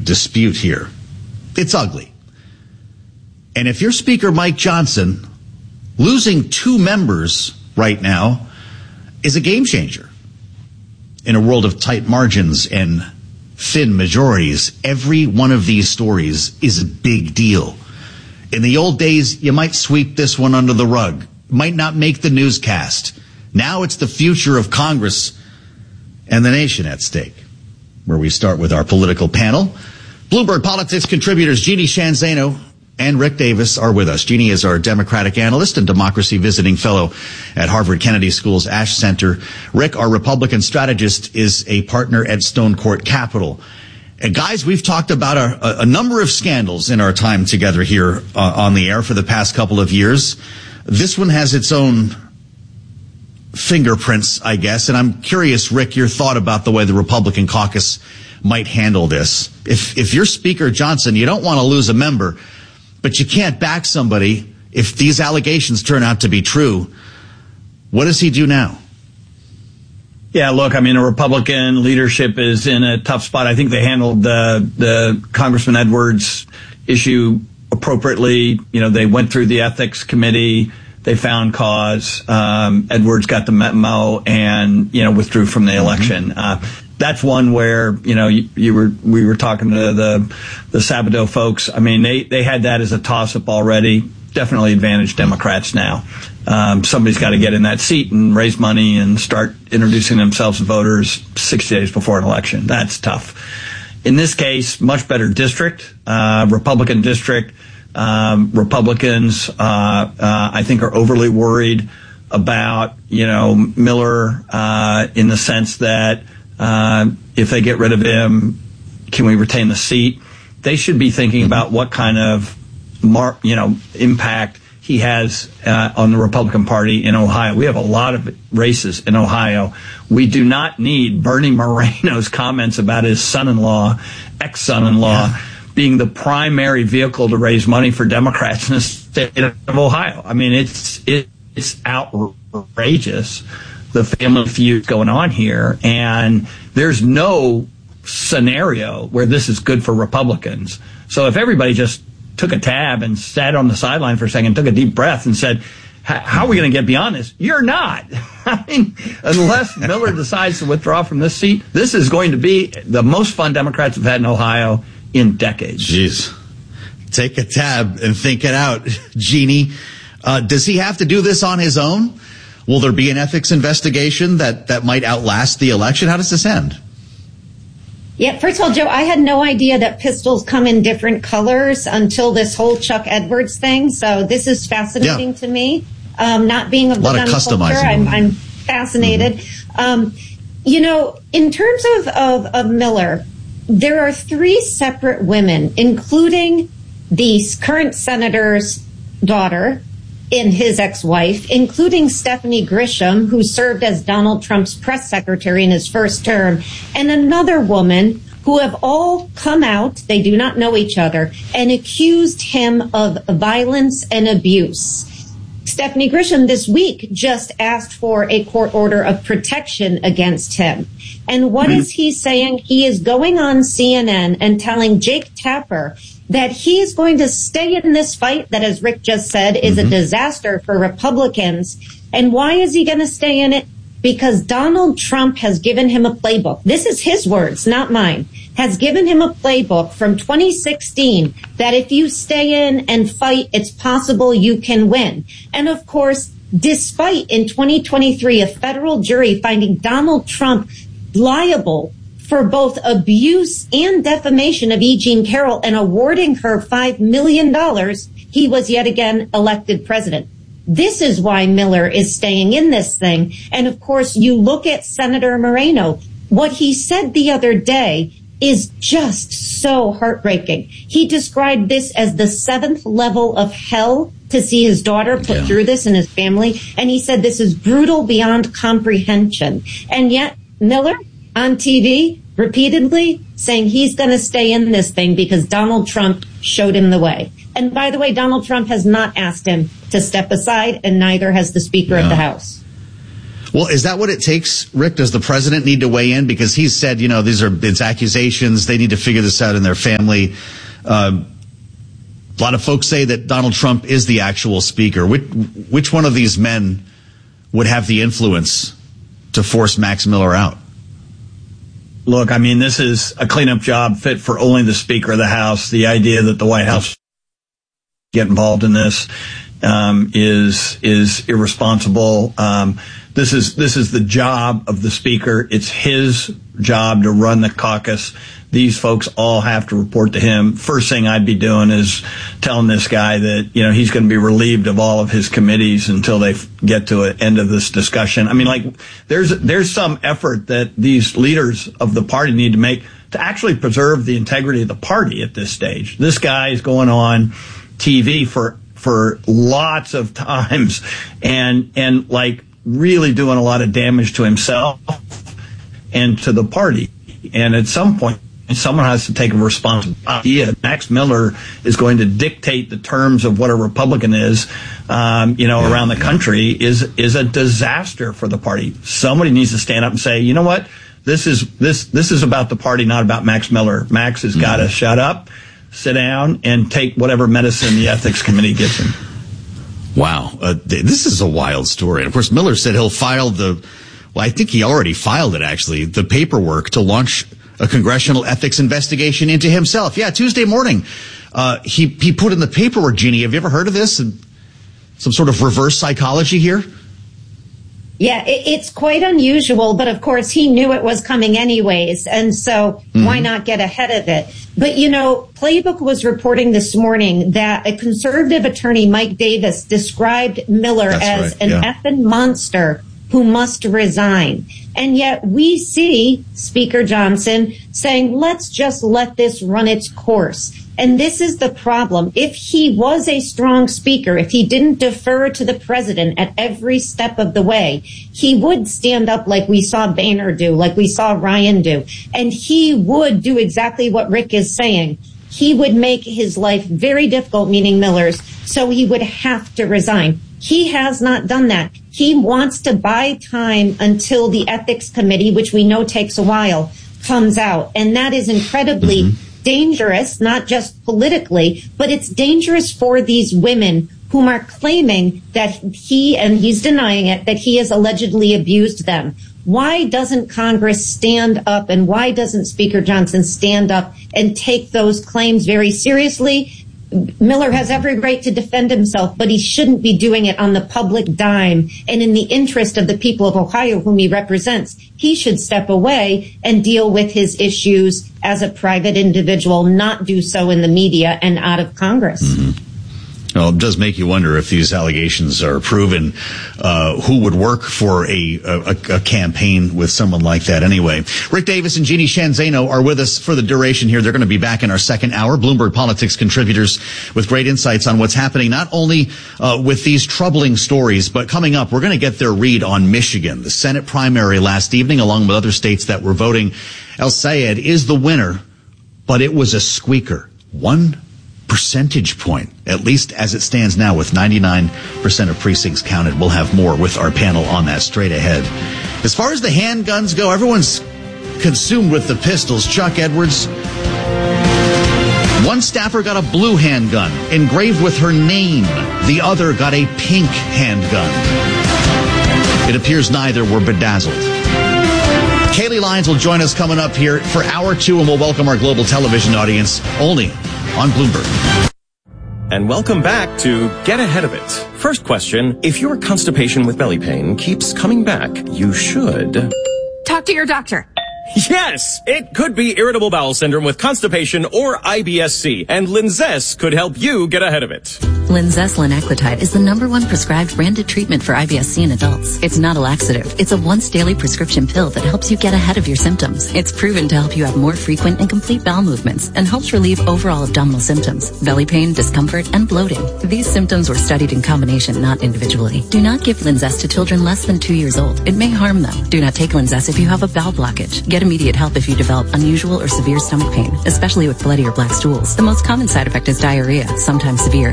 dispute here. It's ugly. And if you're Speaker Mike Johnson, losing 2 members right now is a game changer. In a world of tight margins and thin majorities, every one of these stories is a big deal. In the old days, you might sweep this one under the rug, might not make the newscast. Now it's the future of Congress and the nation at stake, where we start with our political panel. Bloomberg Politics contributors Jeannie Sheehan Zaino and Rick Davis are with us. Jeannie is our Democratic analyst and democracy visiting fellow at Harvard Kennedy School's Ash Center. Rick, our Republican strategist, is a partner at Stone Court Capital. And guys, we've talked about a number of scandals in our time together here on the air for the past couple of years. This one has its own fingerprints, I guess. And I'm curious, Rick, your thought about the way the Republican caucus might handle this. If you're Speaker Johnson, you don't want to lose a member, but you can't back somebody if these allegations turn out to be true. What does he do now? Yeah, look, I mean, the Republican leadership is in a tough spot. I think they handled the Congressman Edwards issue appropriately. You know, they went through the ethics committee. They found cause. Edwards got the memo and, you know, withdrew from the election. That's one where, you know, we were talking to the Sabato folks. I mean, they had that as a toss-up already. Definitely advantage Democrats now. Somebody's got to get in that seat and raise money and start introducing themselves to voters 60 days before an election. That's tough. In this case, much better district, Republican district. Republicans, I think, are overly worried about, you know, Miller, in the sense that, if they get rid of him, can we retain the seat? They should be thinking about what kind of, impact he has on the Republican Party in Ohio. We have a lot of races in Ohio. We do not need Bernie Moreno's comments about his ex-son-in-law, being the primary vehicle to raise money for Democrats in the state of Ohio. I mean, it's outrageous, the family feud going on here, and there's no scenario where this is good for Republicans. So if everybody just took a tab and sat on the sideline for a second, took a deep breath and said, how are we going to get beyond this? You're not. I mean, unless Miller decides to withdraw from this seat, this is going to be the most fun Democrats have had in Ohio in decades. Jeez. Take a tab and think it out, Jeannie. Does he have to do this on his own? Will there be an ethics investigation that might outlast the election? How does this end? Yeah, first of all, Joe, I had no idea that pistols come in different colors until this whole Chuck Edwards thing. So this is fascinating to me. Not being of the gun culture, I'm fascinated. In terms of Miller, there are 3 separate women, including the current senator's daughter and his ex-wife, including Stephanie Grisham, who served as Donald Trump's press secretary in his first term, and another woman who have all come out, they do not know each other, and accused him of violence and abuse. Stephanie Grisham this week just asked for a court order of protection against him. And what is he saying? He is going on CNN and telling Jake Tapper that he is going to stay in this fight that, as Rick just said, is a disaster for Republicans. And why is he going to stay in it? Because Donald Trump has given him a playbook. This is his words, not mine. Has given him a playbook from 2016 that if you stay in and fight, it's possible you can win. And of course, despite in 2023 a federal jury finding Donald Trump liable for both abuse and defamation of E. Jean Carroll and awarding her $5 million, he was yet again elected president. This is why Miller is staying in this thing. And of course, you look at Senator Moreno. What he said the other day is just so heartbreaking. He described this as the 7th level of hell to see his daughter put through this and his family. And he said this is brutal beyond comprehension. And yet Miller on TV repeatedly saying he's going to stay in this thing because Donald Trump showed him the way. And by the way, Donald Trump has not asked him to step aside, and neither has the Speaker of the House. Well, is that what it takes, Rick? Does the president need to weigh in? Because he's said, it's accusations. They need to figure this out in their family. A lot of folks say that Donald Trump is the actual speaker. Which one of these men would have the influence to force Max Miller out? Look, this is a cleanup job fit for only the Speaker of the House. The idea that the White House get involved in this is irresponsible. This is the job of the Speaker. It's his job to run the caucus. These folks all have to report to him. First thing I'd be doing is telling this guy that, he's going to be relieved of all of his committees until they get to an end of this discussion. There's some effort that these leaders of the party need to make to actually preserve the integrity of the party at this stage. This guy is going on TV for lots of times and really doing a lot of damage to himself and to the party. And at some point, someone has to take a responsibility. Max Miller is going to dictate the terms of what a Republican is, around the country is a disaster for the party. Somebody needs to stand up and say, you know what? This is about the party, not about Max Miller. Max has got to shut up, sit down, and take whatever medicine the ethics committee gives him. Wow. This is a wild story. And of course, Miller said he'll file I think he already filed it, actually, the paperwork to launch a congressional ethics investigation into himself. Yeah, Tuesday morning, he put in the paperwork. Jeannie, have you ever heard of this? Some sort of reverse psychology here? Yeah, it's quite unusual, but of course he knew it was coming anyways, and so why not get ahead of it? But Playbook was reporting this morning that a conservative attorney, Mike Davis, described Miller as an effing monster who must resign. And yet we see Speaker Johnson saying, let's just let this run its course. And this is the problem. If he was a strong speaker, if he didn't defer to the president at every step of the way, he would stand up like we saw Boehner do, like we saw Ryan do. And he would do exactly what Rick is saying. He would make his life very difficult, meaning Miller's, so he would have to resign. He has not done that. He wants to buy time until the ethics committee, which we know takes a while, comes out. And that is incredibly dangerous, not just politically, but it's dangerous for these women whom are claiming that he, and he's denying it, that he has allegedly abused them. Why doesn't Congress stand up, and why doesn't Speaker Johnson stand up and take those claims very seriously? Miller has every right to defend himself, but he shouldn't be doing it on the public dime and in the interest of the people of Ohio whom he represents. He should step away and deal with his issues as a private individual, not do so in the media and out of Congress. Well, it does make you wonder if these allegations are proven, who would work for a campaign with someone like that anyway. Rick Davis and Jeannie Sheehan Zaino are with us for the duration here. They're going to be back in our second hour. Bloomberg Politics contributors with great insights on what's happening, not only with these troubling stories, but coming up, we're going to get their read on Michigan, the Senate primary last evening, along with other states that were voting. El Sayed is the winner, but it was a squeaker. 1 percentage point, at least as it stands now, with 99% of precincts counted. We'll have more with our panel on that straight ahead. As far as the handguns go, everyone's consumed with the pistols. Chuck Edwards. One staffer got a blue handgun engraved with her name. The other got a pink handgun. It appears neither were bedazzled. Kaylee Lyons will join us coming up here for hour 2, and we'll welcome our global television audience only on Bloomberg. And welcome back to Get Ahead of It. First question, if your constipation with belly pain keeps coming back, you should talk to your doctor. Yes, it could be irritable bowel syndrome with constipation or IBS-C, and Linzess could help you get ahead of it. Linzess linaclotide is the #1 prescribed branded treatment for IBS-C in adults. It's not a laxative. It's a once daily prescription pill that helps you get ahead of your symptoms. It's proven to help you have more frequent and complete bowel movements and helps relieve overall abdominal symptoms, belly pain, discomfort, and bloating. These symptoms were studied in combination, not individually. Do not give Linzess to children less than 2 years old. It may harm them. Do not take Linzess if you have a bowel blockage. Get immediate help if you develop unusual or severe stomach pain, especially with bloody or black stools. The most common side effect is diarrhea, sometimes severe. If it's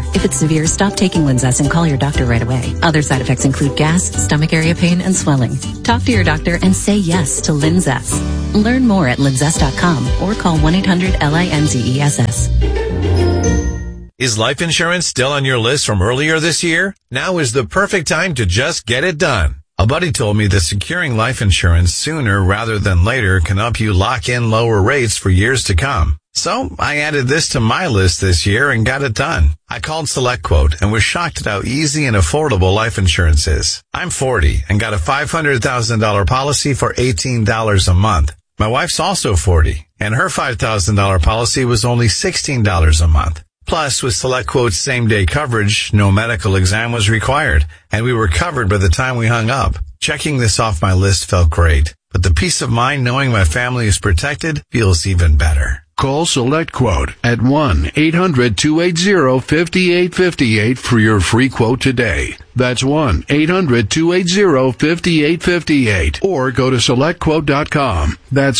severe, stop taking Linzess and call your doctor right away. Other side effects include gas, stomach area pain, and swelling. Talk to your doctor and say yes to Linzess. Learn more at linzess.com or call 1-800-LINZESS. Is life insurance still on your list from earlier this year? Now is the perfect time to just get it done. A buddy told me that securing life insurance sooner rather than later can help you lock in lower rates for years to come. So I added this to my list this year and got it done. I called SelectQuote and was shocked at how easy and affordable life insurance is. I'm 40 and got a $500,000 policy for $18 a month. My wife's also 40 and her $5,000 policy was only $16 a month. Plus, with SelectQuote's same-day coverage, no medical exam was required, and we were covered by the time we hung up. Checking this off my list felt great, but the peace of mind knowing my family is protected feels even better. Call SelectQuote at 1-800-280-5858 for your free quote today. That's 1-800-280-5858. Or go to SelectQuote.com. That's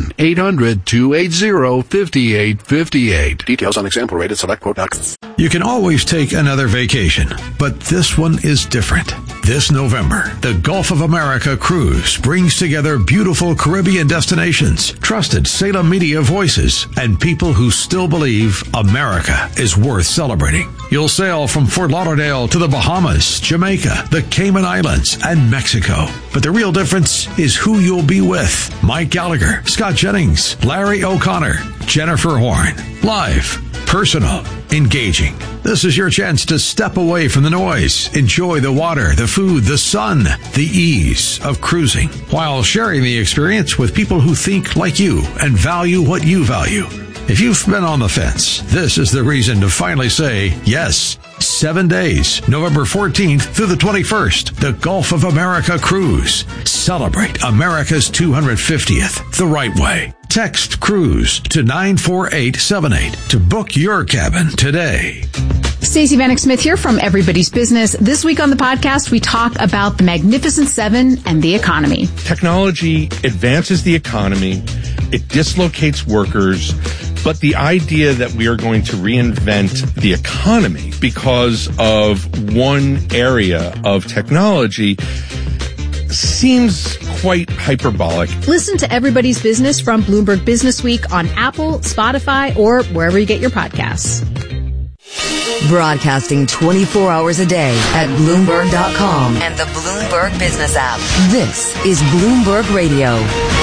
1-800-280-5858. Details on example rate at SelectQuote.com. You can always take another vacation, but this one is different. This November, the Gulf of America Cruise brings together beautiful Caribbean destinations, trusted Salem media voices, and people who still believe America is worth celebrating. You'll sail from Fort Lauderdale to the Bahamas, Jamaica, the Cayman Islands, and Mexico. But the real difference is who you'll be with. Mike Gallagher, Scott Jennings, Larry O'Connor, Jennifer Horn. Live, personal, engaging. This is your chance to step away from the noise, enjoy the water, the food, the sun, the ease of cruising, while sharing the experience with people who think like you and value what you value. If you've been on the fence, this is the reason to finally say yes. 7 days, November 14th through the 21st, the Gulf of America Cruise. Celebrate America's 250th the right way. Text CRUISE to 94878 to book your cabin today. Stacey Vanek Smith here from Everybody's Business. This week on the podcast, we talk about the Magnificent Seven and the economy. Technology advances the economy. It dislocates workers. But the idea that we are going to reinvent the economy because of one area of technology seems quite hyperbolic. Listen to Everybody's Business from Bloomberg Business Week on Apple, Spotify, or wherever you get your podcasts. Broadcasting 24 hours a day at Bloomberg.com and the Bloomberg Business app. This is Bloomberg Radio.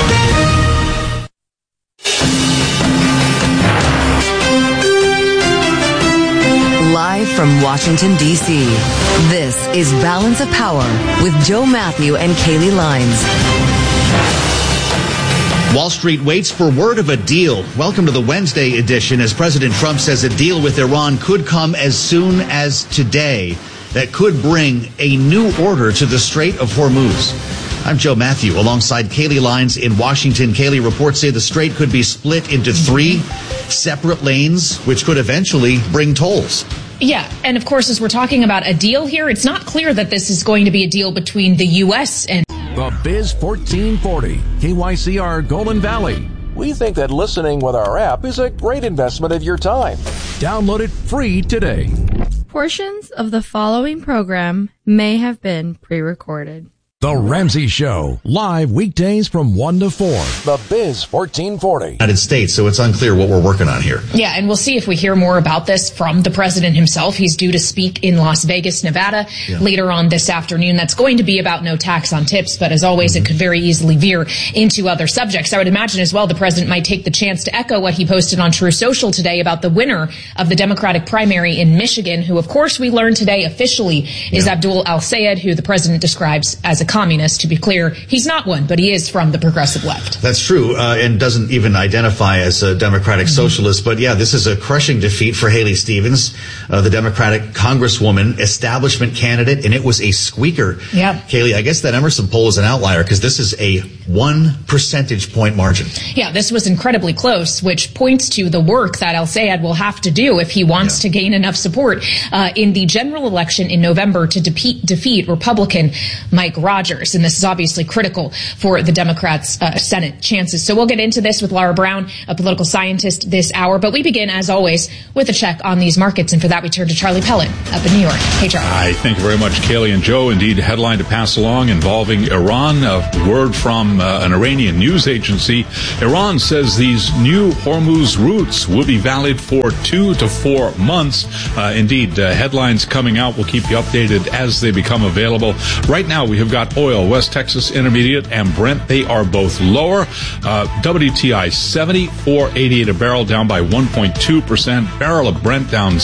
Live from Washington, D.C., this is Balance of Power with Joe Matthew and Kaylee Lines. Wall Street waits for word of a deal. Welcome to the Wednesday edition, as President Trump says a deal with Iran could come as soon as today that could bring a new order to the Strait of Hormuz. I'm Joe Matthew alongside Kaylee Lines in Washington. Kaylee, reports say the strait could be split into 3 separate lanes, which could eventually bring tolls. Yeah, and of course, as we're talking about a deal here, it's not clear that this is going to be a deal between the U.S. and the Biz 1440, KYCR Golden Valley. We think that listening with our app is a great investment of your time. Download it free today. Portions of the following program may have been pre-recorded. The Ramsey Show, live weekdays from 1 to 4. The Biz 1440. United States, so it's unclear what we're working on here. Yeah, and we'll see if we hear more about this from the president himself. He's due to speak in Las Vegas, Nevada, later on this afternoon. That's going to be about no tax on tips, but as always, it could very easily veer into other subjects. I would imagine as well the president might take the chance to echo what he posted on True Social today about the winner of the Democratic primary in Michigan, who, of course, we learned today officially is Abdul Al-Sayed, who the president describes as a communist. To be clear, he's not one, but he is from the progressive left. That's true, and doesn't even identify as a Democratic socialist. But yeah, this is a crushing defeat for Haley Stevens, the Democratic congresswoman, establishment candidate, and it was a squeaker. Yeah. Kaylee, I guess that Emerson poll is an outlier because this is a 1 percentage point margin. Yeah, this was incredibly close, which points to the work that Al-Sayed will have to do if he wants to gain enough support in the general election in November to defeat Republican Mike Rogers. Rogers. And this is obviously critical for the Democrats' Senate chances. So we'll get into this with Laura Brown, a political scientist, this hour. But we begin, as always, with a check on these markets. And for that, we turn to Charlie Pellet up in New York. Hey, Charlie. Hi, thank you very much, Kaylee and Joe. Indeed, a headline to pass along involving Iran. A word from an Iranian news agency. Iran says these new Hormuz routes will be valid for 2 to 4 months. Indeed, headlines coming out. We'll keep you updated as they become available. Right now, we have got oil, West Texas Intermediate and Brent. They are both lower. WTI 74.88 a barrel, down by 1.2%. Barrel of Brent down at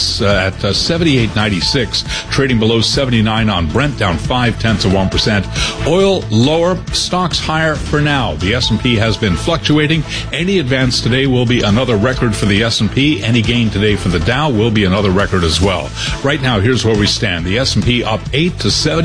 78.96, trading below 79 on Brent, down 0.5%. Oil lower, stocks higher for now. The S&P has been fluctuating. Any advance today will be another record for the S&P. Any gain today for the Dow will be another record as well. Right now, here's where we stand. The S&P up 8 to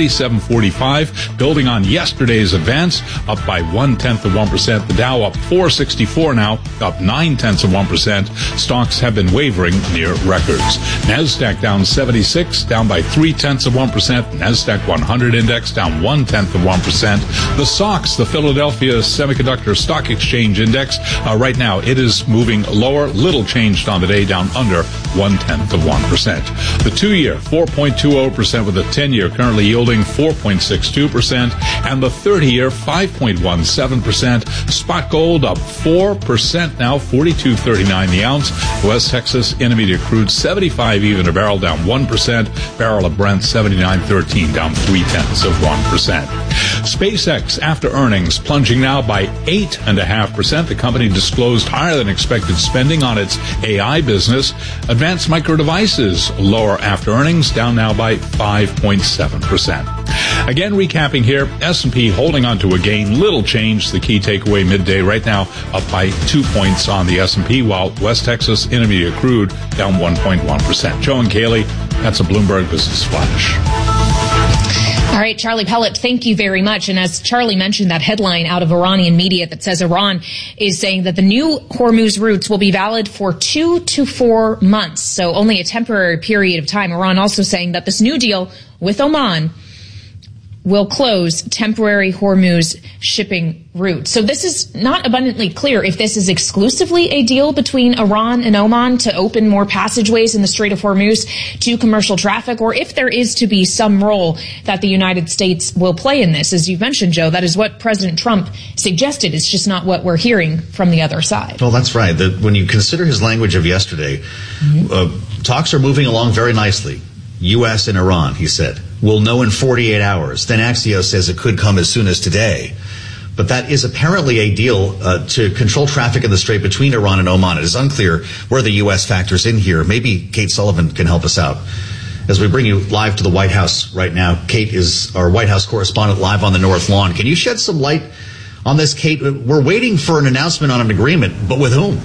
77.45, building on yesterday's advance, up by 0.1%. The Dow up 464 now, up 0.9%. Stocks have been wavering near records. NASDAQ down 76, down by 0.3%. NASDAQ 100 index down 0.1%. The SOX, the Philadelphia Semiconductor Stock Exchange Index, right now it is moving lower, little changed on the day, down under 0.1%. The 2-year 4.20%, with the 10-year currently yielding 4.62%, and the 30-year 5.17%. Spot gold up 4% now, $42.39 the ounce. West Texas Intermediate crude 75 even a barrel, down 1%. Barrel of Brent 79.13, down 0.3%. SpaceX, after earnings, plunging now by 8.5%. The company disclosed higher than expected spending on its AI business. Advanced Micro Devices lower after earnings, down now by 5.7%. Again, recapping here, S&P holding on to a gain, little change. The key takeaway midday right now, up by 2 points on the S&P, while West Texas Intermediate crude down 1.1%. Joe and Kaylee, that's a Bloomberg Business Flash. All right, Charlie Pellet, thank you very much. And as Charlie mentioned, that headline out of Iranian media that says Iran is saying that the new Hormuz routes will be valid for 2 to 4 months, so only a temporary period of time. Iran also saying that this new deal with Oman will close temporary Hormuz shipping routes. So this is not abundantly clear if this is exclusively a deal between Iran and Oman to open more passageways in the Strait of Hormuz to commercial traffic, or if there is to be some role that the United States will play in this. As you mentioned, Joe, that is what President Trump suggested. It's just not what we're hearing from the other side. Well, that's right. When you consider his language of yesterday, talks are moving along very nicely. U.S. and Iran, he said, will know in 48 hours. Then Axios says it could come as soon as today. But that is apparently a deal to control traffic in the strait between Iran and Oman. It is unclear where the U.S. factors in here. Maybe Kate Sullivan can help us out. As we bring you live to the White House right now, Kate is our White House correspondent live on the North Lawn. Can you shed some light on this, Kate? We're waiting for an announcement on an agreement, but with whom?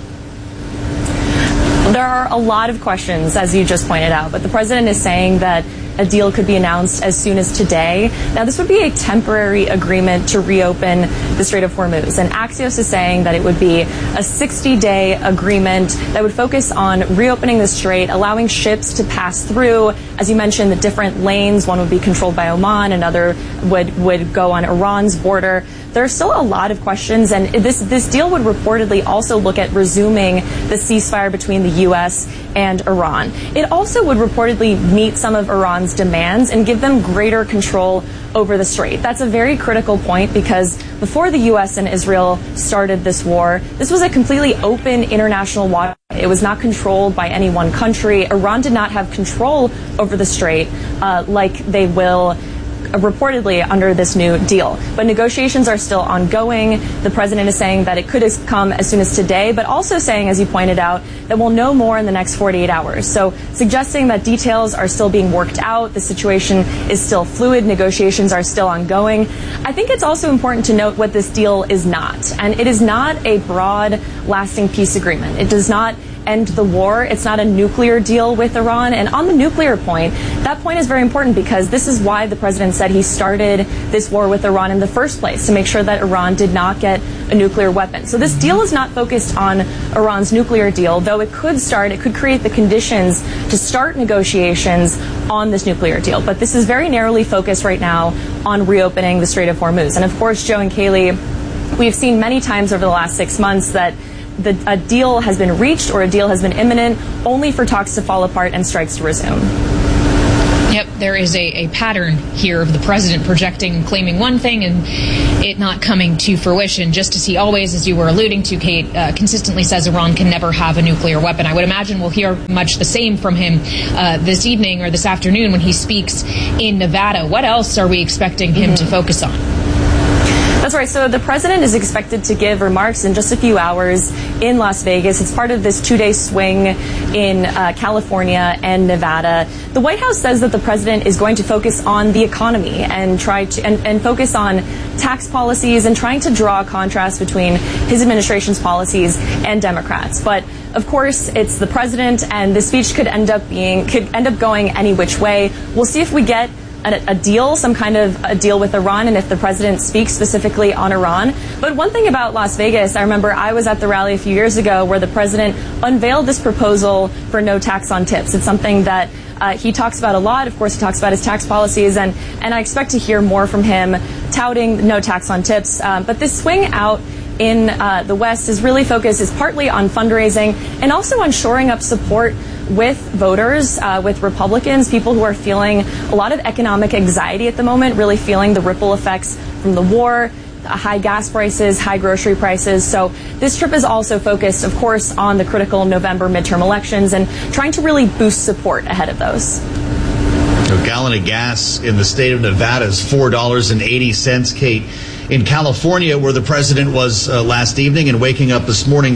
There are a lot of questions, as you just pointed out, but the president is saying that a deal could be announced as soon as today. Now, this would be a temporary agreement to reopen the Strait of Hormuz, and Axios is saying that it would be a 60-day agreement that would focus on reopening the strait, allowing ships to pass through. As you mentioned, the different lanes, one would be controlled by Oman, another would go on Iran's border. There are still a lot of questions, and this deal would reportedly also look at resuming the ceasefire between the U.S. and Iran. It also would reportedly meet some of Iran's demands and give them greater control over the strait. That's a very critical point because before the U.S. and Israel started this war, this was a completely open international water. It was not controlled by any one country. Iran did not have control over the strait like they will reportedly under this new deal. But negotiations are still ongoing. The president is saying that it could come as soon as today, but also saying, as you pointed out, that we'll know more in the next 48 hours. So suggesting that details are still being worked out, the situation is still fluid, negotiations are still ongoing. I think it's also important to note what this deal is not. And it is not a broad, lasting peace agreement. It does not end the war. It's not a nuclear deal with Iran. And on the nuclear point, that point is very important because this is why the president said he started this war with Iran in the first place, to make sure that Iran did not get a nuclear weapon. So this deal is not focused on Iran's nuclear deal, though it could create the conditions to start negotiations on this nuclear deal. But this is very narrowly focused right now on reopening the Strait of Hormuz. And of course, Joe and Kaylee, we've seen many times over the last 6 months that a deal has been reached or a deal has been imminent only for talks to fall apart and strikes to resume. Yep, there is a pattern here of the president projecting and claiming one thing and it not coming to fruition, just as he always, as you were alluding to, Kate, consistently says Iran can never have a nuclear weapon. I would imagine we'll hear much the same from him this evening or this afternoon when he speaks in Nevada. What else are we expecting him to focus on? That's right. So the president is expected to give remarks in just a few hours in Las Vegas. It's part of this 2-day swing in California and Nevada. The White House says that the president is going to focus on the economy and try to and focus on tax policies and trying to draw a contrast between his administration's policies and Democrats. But of course, it's the president, and the speech could end up going any which way. We'll see if we get a deal, some kind of a deal with Iran, and if the president speaks specifically on Iran. But one thing about Las Vegas, I remember I was at the rally a few years ago where the president unveiled this proposal for no tax on tips. It's something that he talks about a lot. Of course, he talks about his tax policies, and I expect to hear more from him touting no tax on tips. But this swing out in the West is partly on fundraising and also on shoring up support with voters, with Republicans, people who are feeling a lot of economic anxiety at the moment, really feeling the ripple effects from the war, high gas prices, high grocery prices. So this trip is also focused, of course, on the critical November midterm elections and trying to really boost support ahead of those. A gallon of gas in the state of Nevada is $4.80, Kate. In California, where the president was last evening and waking up this morning,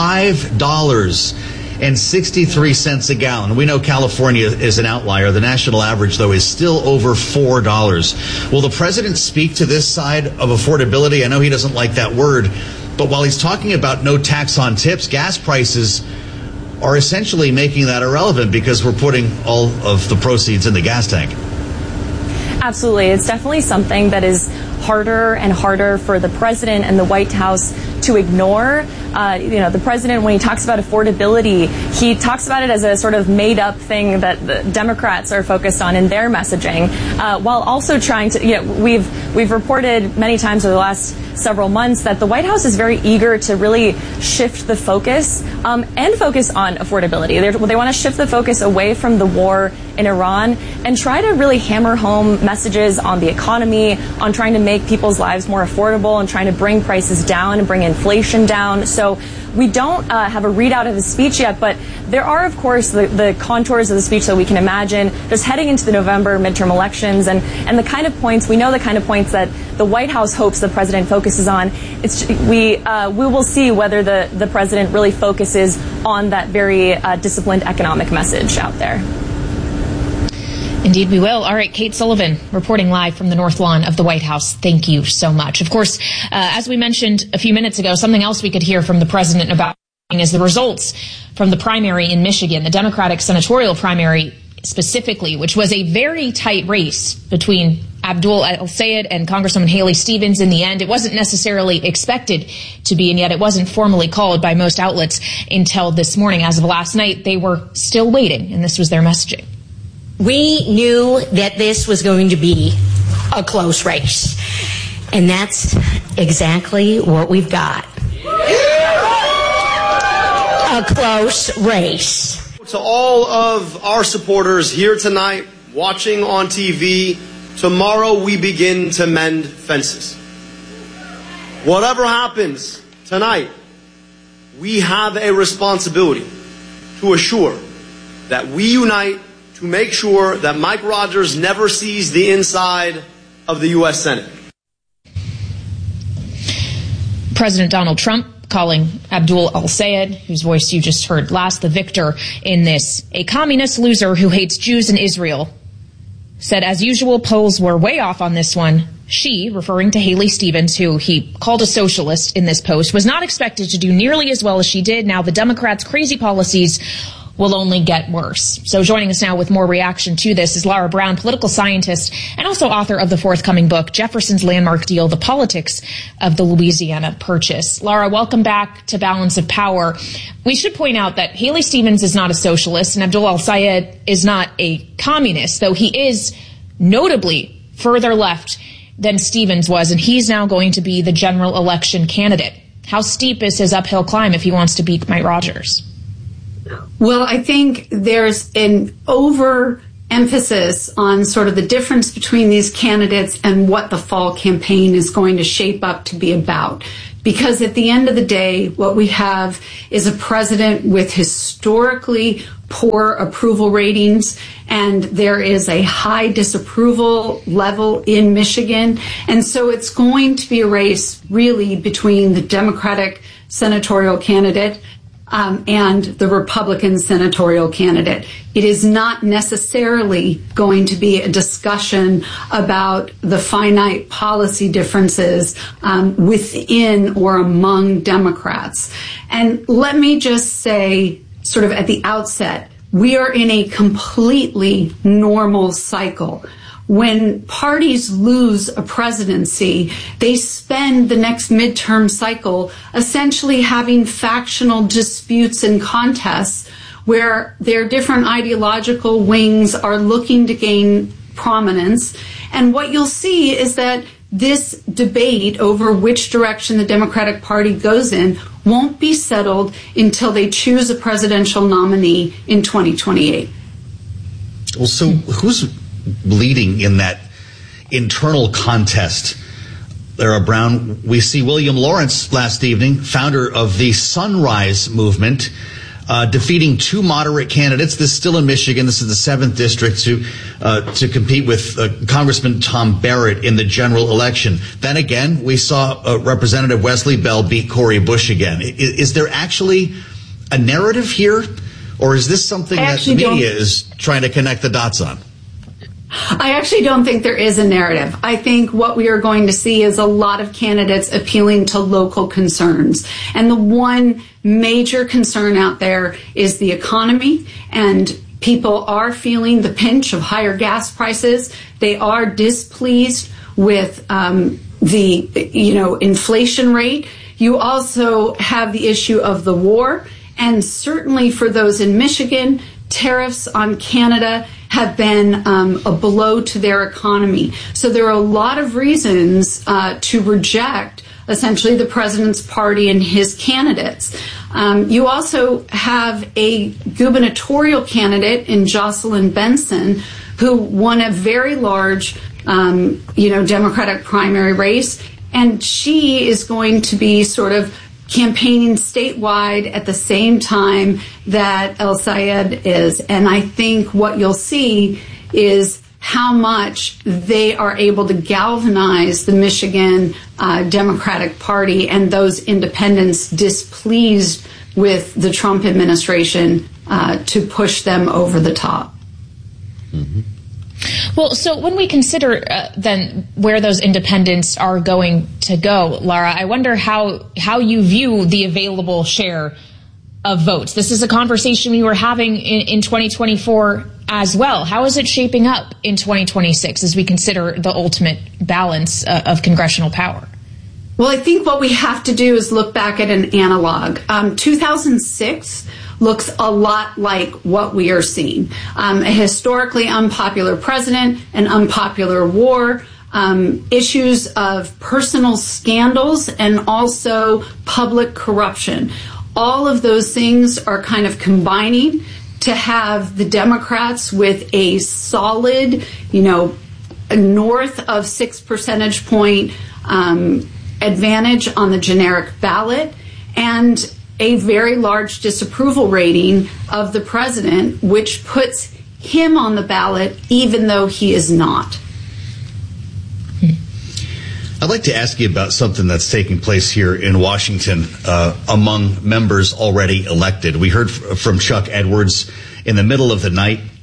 $5.63 a gallon. We know California is an outlier. The national average, though, is still over $4. Will the president speak to this side of affordability? I know he doesn't like that word, but while he's talking about no tax on tips, gas prices are essentially making that irrelevant because we're putting all of the proceeds in the gas tank. Absolutely. It's definitely something that is harder and harder for the president and the White House to ignore. The president, when he talks about affordability, he talks about it as a sort of made-up thing that the Democrats are focused on in their messaging, while also trying to, we've reported many times over the last several months that the White House is very eager to really shift the focus and focus on affordability. They want to shift the focus away from the war in Iran and try to really hammer home messages on the economy, on trying to make people's lives more affordable and trying to bring prices down and bring inflation down. So we don't have a readout of his speech yet, but there are, of course, the contours of the speech that we can imagine just heading into the November midterm elections and the kind of points, we know the kind of points that the White House hopes the president focuses on. We will see whether the president really focuses on that very disciplined economic message out there. Indeed, we will. All right, Kate Sullivan reporting live from the North Lawn of the White House. Thank you so much. Of course, as we mentioned a few minutes ago, something else we could hear from the president about is the results from the primary in Michigan, the Democratic senatorial primary specifically, which was a very tight race between Abdul El-Sayed and Congresswoman Haley Stevens in the end. It wasn't necessarily expected to be, and yet it wasn't formally called by most outlets until this morning. As of last night, they were still waiting, and this was their messaging. We knew that this was going to be a close race, and that's exactly what we've got. A close race. To all of our supporters here tonight, watching on TV, tomorrow we begin to mend fences. Whatever happens tonight, we have a responsibility to assure that we unite to make sure that Mike Rogers never sees the inside of the U.S. Senate. President Donald Trump calling Abdul El-Sayed, whose voice you just heard last, the victor in this, a communist loser who hates Jews and Israel. Said, as usual, polls were way off on this one. She, referring to Haley Stevens, who he called a socialist in this post, was not expected to do nearly as well as she did. Now the Democrats' crazy policies will only get worse. So joining us now with more reaction to this is Lara Brown, political scientist and also author of the forthcoming book, Jefferson's Landmark Deal, The Politics of the Louisiana Purchase. Lara, welcome back to Balance of Power. We should point out that Haley Stevens is not a socialist and Abdul El-Sayed is not a communist, though he is notably further left than Stevens was, and he's now going to be the general election candidate. How steep is his uphill climb if he wants to beat Mike Rogers? Well, I think there's an overemphasis on sort of the difference between these candidates and what the fall campaign is going to shape up to be about. Because at the end of the day, what we have is a president with historically poor approval ratings, and there is a high disapproval level in Michigan. And so it's going to be a race really between the Democratic senatorial candidate and the Republican senatorial candidate. It is not necessarily going to be a discussion about the finite policy differences within or among Democrats. And let me just say, sort of at the outset, we are in a completely normal cycle. When parties lose a presidency, they spend the next midterm cycle essentially having factional disputes and contests where their different ideological wings are looking to gain prominence. And what you'll see is that this debate over which direction the Democratic Party goes in won't be settled until they choose a presidential nominee in 2028. Well, so who's leading in that internal contest? Lara Brown, we see William Lawrence last evening, founder of the Sunrise Movement, defeating two moderate candidates. This is still in Michigan. This is the 7th district to compete with Congressman Tom Barrett in the general election. Then again, we saw Representative Wesley Bell beat Cori Bush again. Is there actually a narrative here, or is this something that the media is trying to connect the dots on? I actually don't think there is a narrative. I think what we are going to see is a lot of candidates appealing to local concerns. And the one major concern out there is the economy, and people are feeling the pinch of higher gas prices. They are displeased with the inflation rate. You also have the issue of the war, and certainly for those in Michigan, tariffs on Canada have been a blow to their economy. So there are a lot of reasons to reject essentially the president's party and his candidates. You also have a gubernatorial candidate in Jocelyn Benson, who won a very large Democratic primary race, and she is going to be sort of campaigning statewide at the same time that El-Sayed is. And I think what you'll see is how much they are able to galvanize the Michigan Democratic Party and those independents displeased with the Trump administration to push them over the top. Mm-hmm. Well, so when we consider then where those independents are going to go, Lara, I wonder how you view the available share of votes. This is a conversation we were having in 2024 as well. How is it shaping up in 2026 as we consider the ultimate balance of congressional power? Well, I think what we have to do is look back at an analog. 2006 looks a lot like what we are seeing. A historically unpopular president, an unpopular war, issues of personal scandals, and also public corruption. All of those things are kind of combining to have the Democrats with a solid, north of 6 percentage point advantage on the generic ballot, and a very large disapproval rating of the president, which puts him on the ballot even though he is not. I'd like to ask you about something that's taking place here in Washington among members already elected. We heard from Chuck Edwards in the middle of the night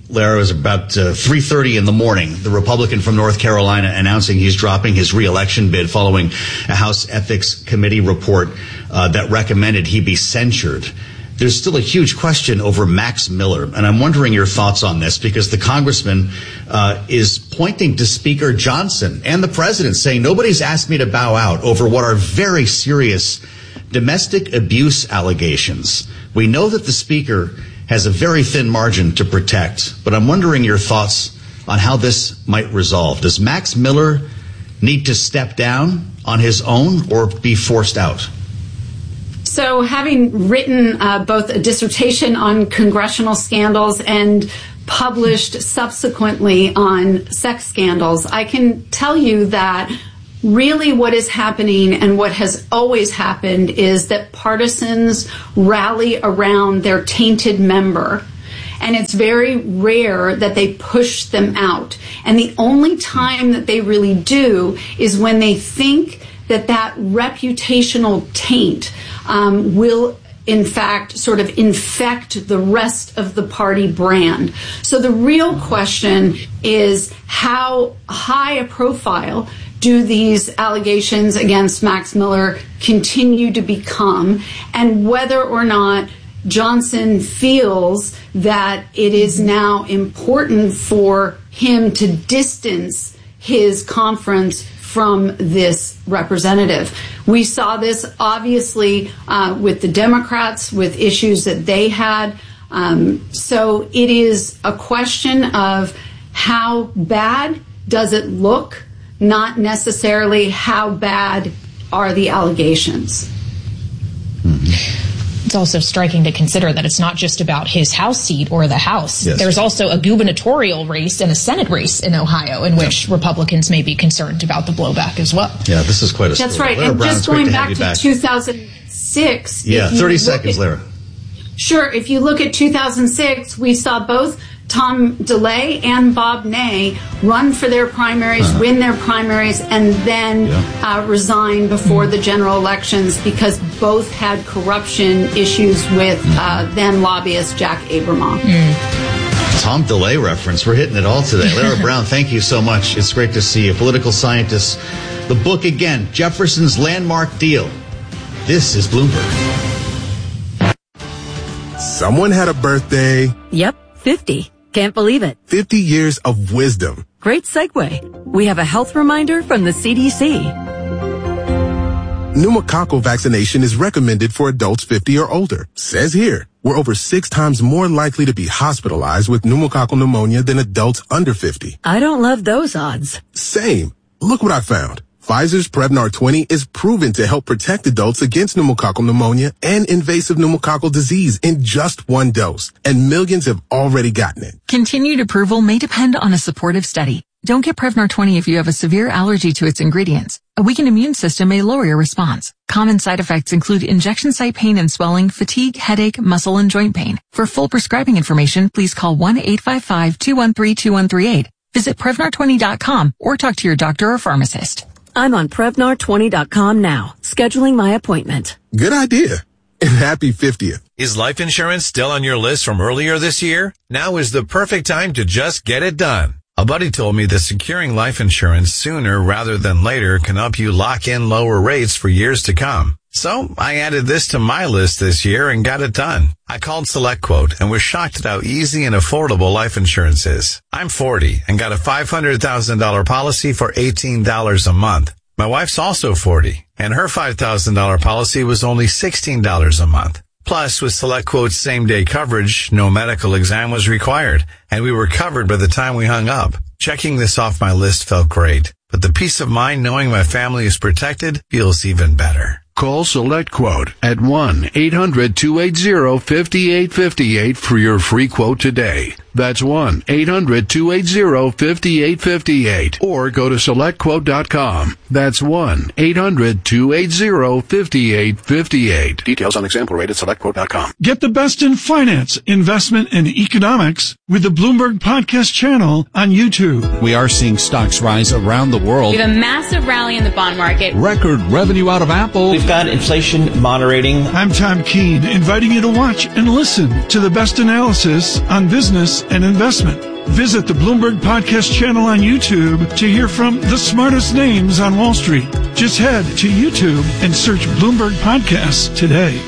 Lara, it was about 3:30 in the morning. The Republican from North Carolina announcing he's dropping his re-election bid following a House Ethics Committee report that recommended he be censured. There's still a huge question over Max Miller, and I'm wondering your thoughts on this because the congressman is pointing to Speaker Johnson and the president, saying nobody's asked me to bow out over what are very serious domestic abuse allegations. We know that the speaker has a very thin margin to protect, but I'm wondering your thoughts on how this might resolve. Does Max Miller need to step down on his own or be forced out? So having written both a dissertation on congressional scandals and published subsequently on sex scandals, I can tell you that really what is happening and what has always happened is that partisans rally around their tainted member. And it's very rare that they push them out. And the only time that they really do is when they think that that reputational taint will in fact sort of infect the rest of the party brand. So the real question is how high a profile do these allegations against Max Miller continue to become, and whether or not Johnson feels that it is now important for him to distance his conference from this representative. We saw this obviously with the Democrats, with issues that they had. So it is a question of how bad does it look, not necessarily how bad are the allegations. It's also striking to consider that it's not just about his House seat or the House. Yes. There's also a gubernatorial race and a Senate race in Ohio in which Republicans may be concerned about the blowback as well. Yeah, this is quite a story. That's right. Lara and Brown, just going back to 2006. Yeah, 30 seconds, Lara. Sure. If you look at 2006, we saw both Tom DeLay and Bob Ney run for their primaries, win their primaries, and then resign before the general elections because both had corruption issues with then lobbyist Jack Abramoff. Tom DeLay reference. We're hitting it all today. Lara Brown, thank you so much. It's great to see you. Political scientist. The book again, Jefferson's Landmark Deal. This is Bloomberg. Someone had a birthday. Yep, 50. Can't believe it. 50 years of wisdom. Great segue. We have a health reminder from the CDC. Pneumococcal vaccination is recommended for adults 50 or older. Says here, we're over 6 times more likely to be hospitalized with pneumococcal pneumonia than adults under 50. I don't love those odds. Same. Look what I found. Pfizer's Prevnar 20 is proven to help protect adults against pneumococcal pneumonia and invasive pneumococcal disease in just 1 dose, and millions have already gotten it. Continued approval may depend on a supportive study. Don't get Prevnar 20 if you have a severe allergy to its ingredients. A weakened immune system may lower your response. Common side effects include injection site pain and swelling, fatigue, headache, muscle, and joint pain. For full prescribing information, please call 1-855-213-2138. Visit Prevnar20.com or talk to your doctor or pharmacist. I'm on Prevnar20.com now, scheduling my appointment. Good idea. And happy 50th. Is life insurance still on your list from earlier this year? Now is the perfect time to just get it done. A buddy told me that securing life insurance sooner rather than later can help you lock in lower rates for years to come. So I added this to my list this year and got it done. I called SelectQuote and was shocked at how easy and affordable life insurance is. I'm 40 and got a $500,000 policy for $18 a month. My wife's also 40 and her $5,000 policy was only $16 a month. Plus, with SelectQuote's same-day coverage, no medical exam was required, and we were covered by the time we hung up. Checking this off my list felt great, but the peace of mind knowing my family is protected feels even better. Call SelectQuote at 1-800-280-5858 for your free quote today. That's 1-800-280-5858. Or go to SelectQuote.com. That's 1-800-280-5858. Details on example rate at SelectQuote.com. Get the best in finance, investment, and economics with the Bloomberg Podcast channel on YouTube. We are seeing stocks rise around the world. We have a massive rally in the bond market. Record revenue out of Apple. We've got inflation moderating. I'm Tom Keene, inviting you to watch and listen to the best analysis on business and investment. Visit the Bloomberg Podcast channel on YouTube to hear from the smartest names on Wall Street. Just head to YouTube and search Bloomberg Podcasts today.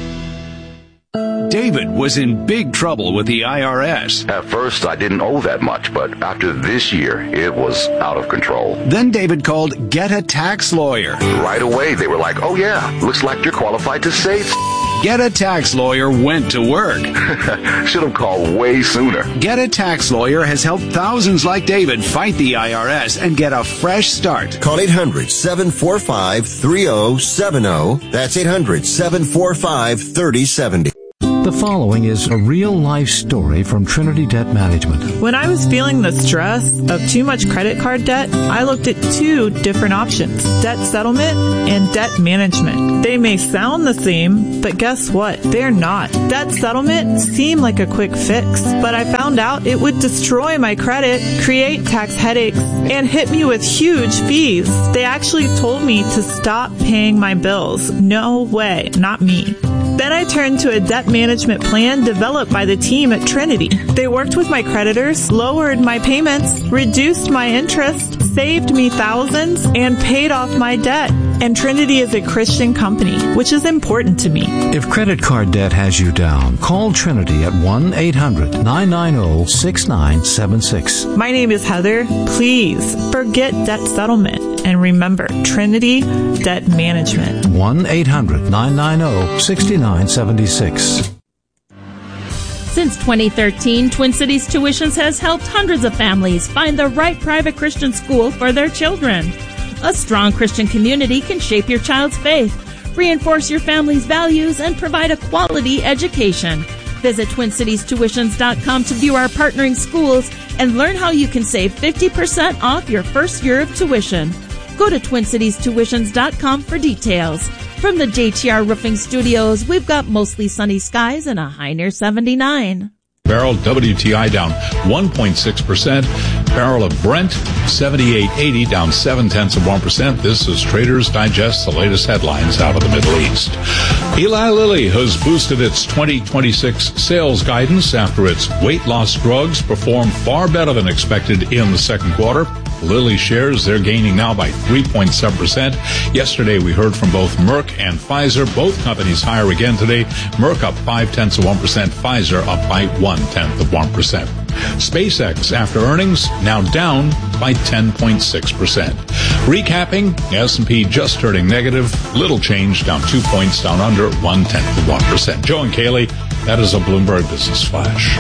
David was in big trouble with the IRS. At first, I didn't owe that much, but after this year, it was out of control. Then David called Get a Tax Lawyer. Right away, they were like, oh yeah, looks like you're qualified to save. Get a Tax Lawyer went to work. Should have called way sooner. Get a Tax Lawyer has helped thousands like David fight the IRS and get a fresh start. Call 800-745-3070. That's 800-745-3070. The following is a real-life story from Trinity Debt Management. When I was feeling the stress of too much credit card debt, I looked at two different options, debt settlement and debt management. They may sound the same, but guess what? They're not. Debt settlement seemed like a quick fix, but I found out it would destroy my credit, create tax headaches, and hit me with huge fees. They actually told me to stop paying my bills. No way, not me. Then I turned to a debt management plan developed by the team at Trinity. They worked with my creditors, lowered my payments, reduced my interest, saved me thousands, and paid off my debt. And Trinity is a Christian company, which is important to me. If credit card debt has you down, call Trinity at 1-800-990-6976. My name is Heather. Please forget debt settlement. And remember, Trinity Debt Management. 1-800-990-6976. Since 2013, Twin Cities Tuitions has helped hundreds of families find the right private Christian school for their children. A strong Christian community can shape your child's faith, reinforce your family's values, and provide a quality education. Visit TwinCitiesTuitions.com to view our partnering schools and learn how you can save 50% off your first year of tuition. Go to TwinCitiesTuitions.com for details. From the JTR Roofing Studios, we've got mostly sunny skies and a high near 79. Barrel WTI down 1.6%. Barrel of Brent 78.80 down 0.7%. This is Traders Digest, the latest headlines out of the Middle East. Eli Lilly has boosted its 2026 sales guidance after its weight loss drugs performed far better than expected in the second quarter. Lilly shares, they're gaining now by 3.7%. Yesterday, we heard from both Merck and Pfizer. Both companies higher again today. Merck up 0.5%, Pfizer up by 0.1%. SpaceX, after earnings, now down by 10.6%. Recapping, S&P just turning negative. Little change, down 2 points, down under 0.1%. Joe and Kaylee, that is a Bloomberg Business Flash.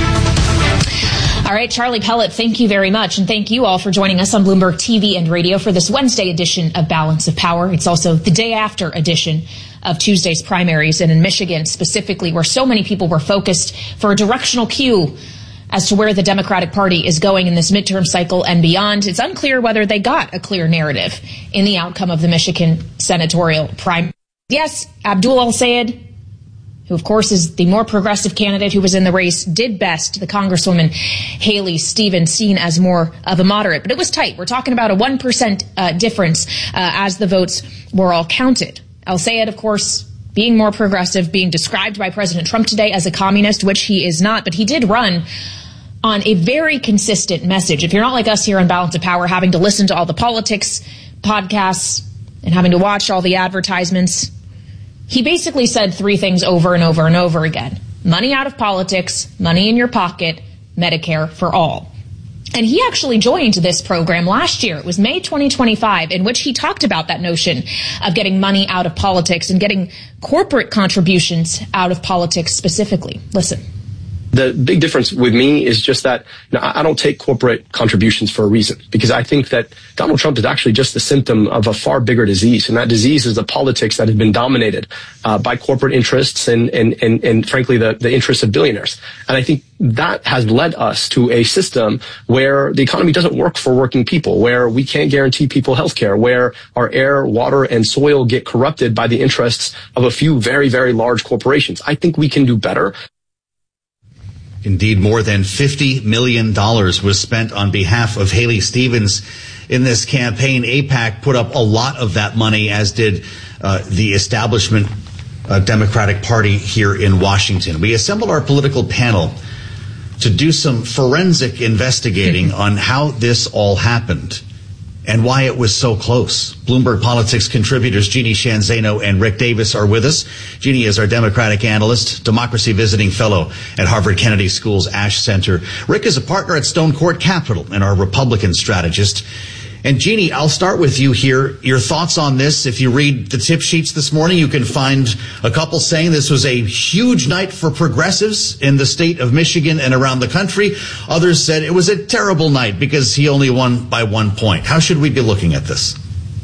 All right, Charlie Pellet, thank you very much. And thank you all for joining us on Bloomberg TV and radio for this Wednesday edition of Balance of Power. It's also the day after edition of Tuesday's primaries. And in Michigan specifically, where so many people were focused for a directional cue as to where the Democratic Party is going in this midterm cycle and beyond, it's unclear whether they got a clear narrative in the outcome of the Michigan senatorial primary. Yes, Abdul El-Sayed, who of course is the more progressive candidate who was in the race, did best. The Congresswoman Haley Stevens, seen as more of a moderate, but it was tight. We're talking about a 1% difference as the votes were all counted. El-Sayed, of course, being more progressive, being described by President Trump today as a communist, which he is not, but he did run on a very consistent message. If you're not like us here on Balance of Power, having to listen to all the politics podcasts and having to watch all the advertisements, he basically said three things over and over and over again. Money out of politics, money in your pocket, Medicare for all. And he actually joined this program last year. It was May 2025, in which he talked about that notion of getting money out of politics and getting corporate contributions out of politics specifically. Listen. The big difference with me is just that I don't take corporate contributions for a reason, because I think that Donald Trump is actually just the symptom of a far bigger disease. And that disease is the politics that has been dominated by corporate interests and frankly, the interests of billionaires. And I think that has led us to a system where the economy doesn't work for working people, where we can't guarantee people health care, where our air, water, and soil get corrupted by the interests of a few very, very large corporations. I think we can do better. Indeed, more than $50 million was spent on behalf of Haley Stevens in this campaign. AIPAC put up a lot of that money, as did the establishment Democratic Party here in Washington. We assembled our political panel to do some forensic investigating on how this all happened and why it was so close. Bloomberg Politics contributors Jeannie Sheehan Zaino and Rick Davis are with us. Jeannie is our Democratic analyst, democracy visiting fellow at Harvard Kennedy School's Ash Center. Rick is a partner at Stone Court Capital and our Republican strategist. And Jeannie, I'll start with you here. Your thoughts on this. If you read the tip sheets this morning, you can find a couple saying this was a huge night for progressives in the state of Michigan and around the country. Others said it was a terrible night because he only won by 1 point. How should we be looking at this?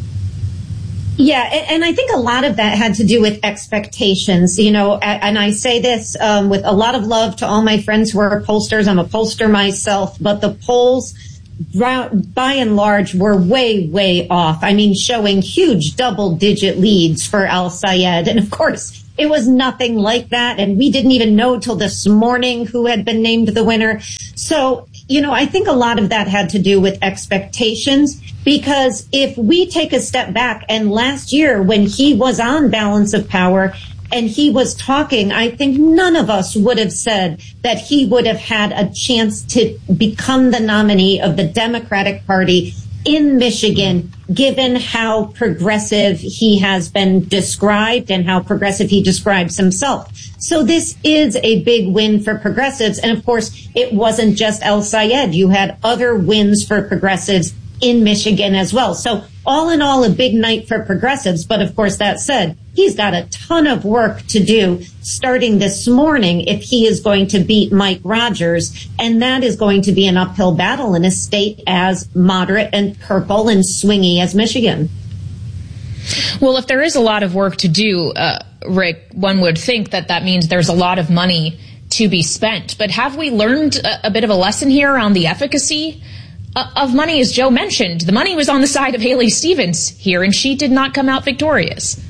Yeah, and I think a lot of that had to do with expectations, you know, and I say this with a lot of love to all my friends who are pollsters. I'm a pollster myself, but the polls by and large were way, way off. I mean, showing huge double-digit leads for El-Sayed. And of course, it was nothing like that. And we didn't even know till this morning who had been named the winner. So, you know, I think a lot of that had to do with expectations, because if we take a step back, and last year when he was on Balance of Power and he was talking, I think none of us would have said that he would have had a chance to become the nominee of the Democratic Party in Michigan, given how progressive he has been described and how progressive he describes himself. So this is a big win for progressives. And of course, it wasn't just El-Sayed. You had other wins for progressives in Michigan as well. So all in all, a big night for progressives. But of course, that said, he's got a ton of work to do starting this morning if he is going to beat Mike Rogers. And that is going to be an uphill battle in a state as moderate and purple and swingy as Michigan. Well, if there is a lot of work to do, Rick, one would think that that means there's a lot of money to be spent. But have we learned a bit of a lesson here on the efficacy of money? As Joe mentioned, the money was on the side of Haley Stevens here, and she did not come out victorious.